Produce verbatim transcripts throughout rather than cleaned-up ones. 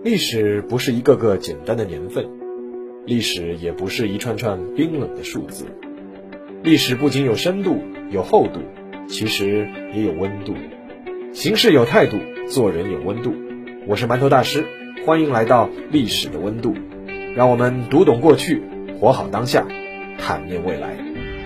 历史不是一个个简单的年份，历史也不是一串串冰冷的数字。历史不仅有深度有厚度，其实也有温度。行事有态度，做人有温度。我是馒头大师，欢迎来到历史的温度，让我们读懂过去，活好当下，坦面未来。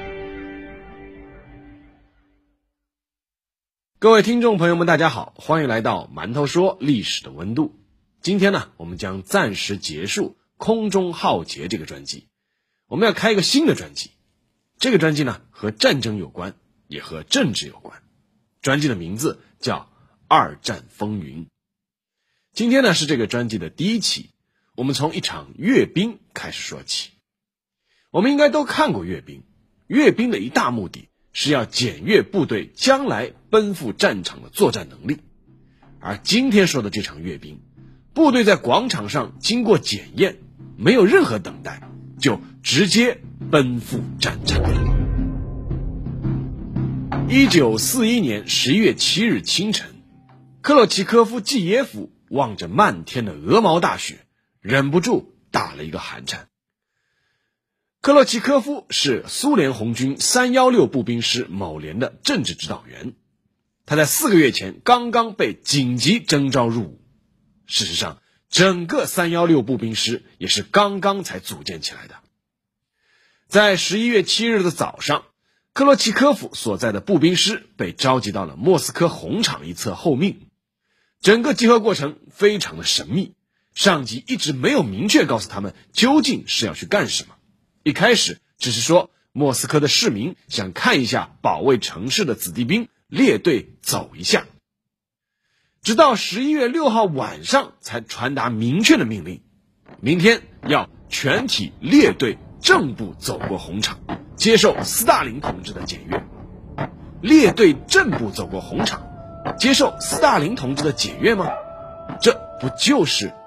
各位听众朋友们大家好，欢迎来到馒头说历史的温度。今天呢，我们将暂时结束空中浩劫这个专辑，我们要开一个新的专辑。这个专辑呢，和战争有关，也和政治有关。专辑的名字叫二战风云。今天呢，是这个专辑的第一期，我们从一场阅兵开始说起。我们应该都看过阅兵，阅兵的一大目的是要检阅部队将来奔赴战场的作战能力。而今天说的这场阅兵，部队在广场上经过检验，没有任何等待，就直接奔赴战场。一九四一年十一月七日清晨，克洛奇科夫季耶夫望着漫天的鹅毛大雪，忍不住打了一个寒颤。克洛奇科夫是苏联红军三一六步兵师某连的政治指导员，他在四个月前刚刚被紧急征召入伍。事实上，整个三一六步兵师也是刚刚才组建起来的。在十一月七日的早上，克洛奇科夫所在的步兵师被召集到了莫斯科红场一侧候命。整个集合过程非常的神秘，上级一直没有明确告诉他们究竟是要去干什么。一开始只是说莫斯科的市民想看一下保卫城市的子弟兵列队走一下。直到十一月六号晚上才传达明确的命令，明天要全体列队正步走过红场，接受斯大林同志的检阅。列队正步走过红场，接受斯大林同志的检阅吗？这不就是